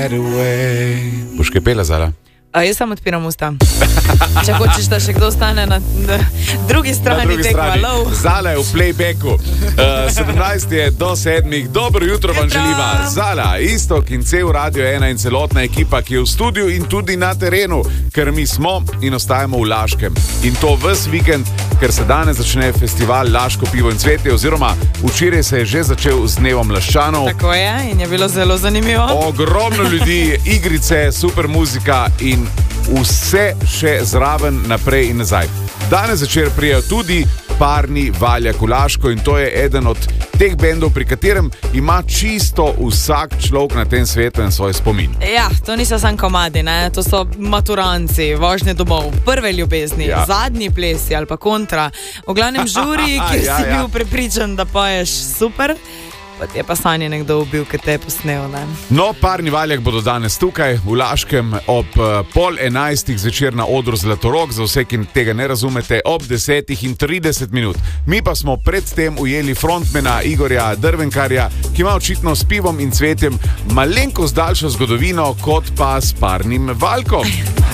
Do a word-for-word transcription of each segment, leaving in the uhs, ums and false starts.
get away. Boš kaj pela, Zala? A jaz sam odpiram usta. Če hočeš, da še kdo stane na, na drugi strani, na drugi tekma strani. lov. Zala je v playbacku. Uh, sedemnajst je do sedmih. Dobro jutro vam želiva. Zala, Istok in cel Radio ena in celotna ekipa, ki je v studiu in tudi na terenu, ker mi smo in ostajamo v Laškem. In to ves vikend, ker se danes začne festival Laško pivo in cvetje, oziroma včeraj se je že začel z dnevom Laščanov. Tako je in je bilo zelo zanimivo. Ogromno ljudi, igrice, super muzika in vse še zraven, naprej in nazaj. Danes večer prijajo tudi Parni Valjak v Laško in to je eden od teh bendov, pri katerem ima čisto vsak človek na tem svetu en svoj spomin. Ja, to niso samo komadi, ne? To so maturanci, vožnje domov, prve ljubezni, ja. Zadnji plesi ali pa kontra. V glavnem žuri, kjer ja, si ja. bil prepričan, da poješ super, pa ti je pa sanje nekdo ubil, ki te je posnel. Ne? No, Parni Valjak bodo danes tukaj v Laškem ob uh, pol enajstih zvečer na odru Zlatorog, za vse, ki tega ne razumete, ob desetih in trideset minut. Mi pa smo predtem ujeli frontmana Igorja Drvenkarja, ki ima očitno s pivom in cvetjem malenkost daljšo zgodovino kot pa s Parnim Valjkom.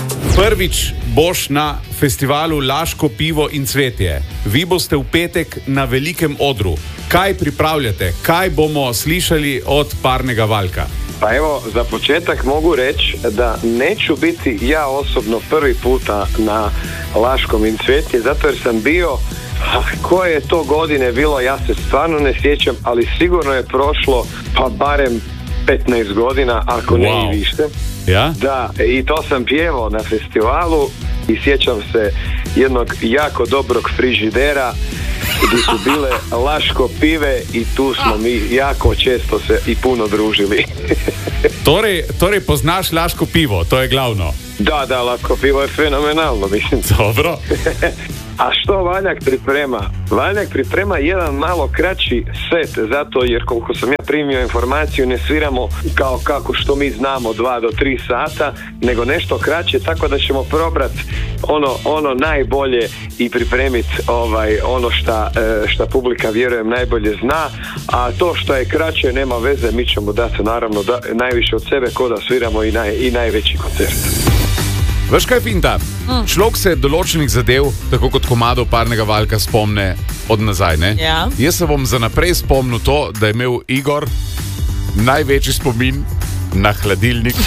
Prvič boš na festivalu Laško pivo in cvetje. Vi boste v petek na velikem odru. Kaj pripravljate? Kaj bomo slišali od Parnega Valjka? Pa evo, za početak mogu reći da neću biti ja osobno prvi puta na Laškom in cvetje, zato jer sam bio, koje je to godine bilo, ja se stvarno ne sjećam, ali sigurno je prošlo pa barem petnaest godina, ako ne wow. i više. Ja? Da, i to sam pjevao na festivalu i sjećam se jednog jako dobrog frižidera gdje su bile Laško pive i tu smo mi jako često se i puno družili. torej, torej poznaš Laško pivo, to je glavno. Da, da, Laško pivo je fenomenalno, mislim. Dobro. A što Valjak priprema? Valjak priprema jedan malo kraći set, zato jer koliko sam ja primio informaciju, ne sviramo kao kako što mi znamo dva do tri sata, nego nešto kraće, tako da ćemo probrati ono, ono najbolje i pripremiti ovaj, ono šta, šta publika, vjerujem, najbolje zna, a to što je kraće nema veze, mi ćemo dati naravno da, najviše od sebe, ko da sviramo i, naj, i najveći koncert. Veš kaj, Finta? Mm. Človek se določenih zadev, tako kot komadov Parnega Valjka, spomne od nazaj, ne? Ja. Jaz se bom za naprej spomnil to, da je imel Igor največji spomin na hladilnik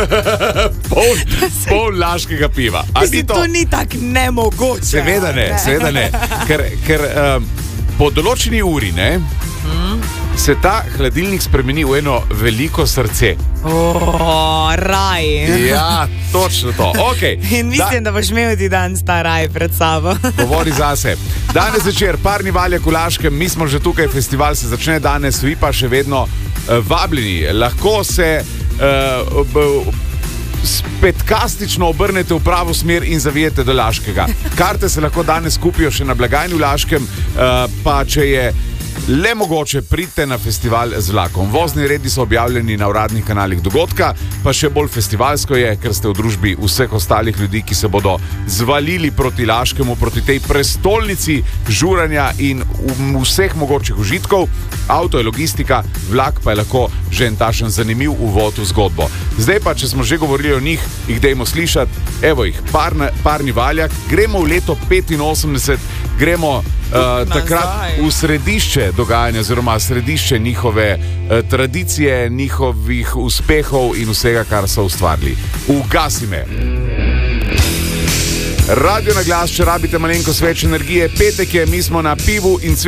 pol, pol laškega piva. Mislim, to, to ni tak nemogoče. Seveda ne, ne. seveda ne. Ker, ker um, po določeni uri, ne, mm. se ta hladilnik spremeni v eno veliko srce. O, raj. Ja, točno to. Okay. In mislim, da, da boš imel ti danes ta raj pred sabo. Govori zase. Danes večer, Parni Valjak v Laškem, mi smo že tukaj, festival se začne danes, vi pa še vedno uh, vabljeni. Lahko se uh, spetkastično obrnete v pravo smer in zavijete do Laškega. Karte se lahko danes kupijo še na blagajni v Laškem, uh, pa če je le mogoče, pridite na festival z vlakom. Vozni redi so objavljeni na uradnih kanalih dogodka, pa še bolj festivalsko je, ker ste v družbi vseh ostalih ljudi, ki se bodo zvalili proti Laškemu, proti tej prestolnici žuranja in vseh mogočih užitkov. Avto je logistika, vlak pa je lahko že en tašen zanimiv uvod v zgodbo. Zdaj pa, če smo že govorili o njih, jih dajmo slišati. Evo jih, Parne, Parni Valjak, gremo v leto petinosemdeset, gremo uh, takrat v središče dogajanja, oziroma središče njihove uh, tradicije, njihovih uspehov in vsega, kar so ustvarili. Ugasi me. Radio na glas, če rabite malenkost več energije, petek je, mi smo na pivu in cvetju.